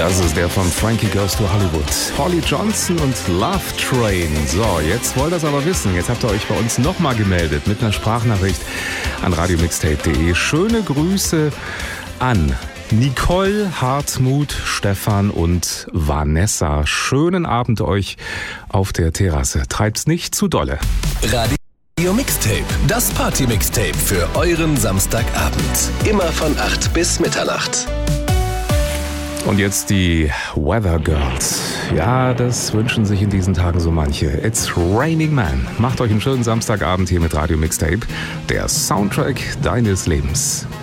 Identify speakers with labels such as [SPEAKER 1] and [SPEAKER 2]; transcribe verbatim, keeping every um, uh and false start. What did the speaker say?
[SPEAKER 1] Das ist der von Frankie Goes to Hollywood. Holly Johnson und Love Train. So, jetzt wollt ihr es aber wissen. Jetzt habt ihr euch bei uns nochmal gemeldet mit einer Sprachnachricht an radiomixtape punkt de. Schöne Grüße an Nicole, Hartmut, Stefan und Vanessa. Schönen Abend euch auf der Terrasse. Treibt's nicht zu dolle.
[SPEAKER 2] Radio Mixtape, das Party-Mixtape für euren Samstagabend. Immer von acht bis Mitternacht.
[SPEAKER 1] Und jetzt die Weather Girls. Ja, das wünschen sich in diesen Tagen so manche. It's Raining Man. Macht euch einen schönen Samstagabend hier mit Radio Mixtape, der Soundtrack deines Lebens.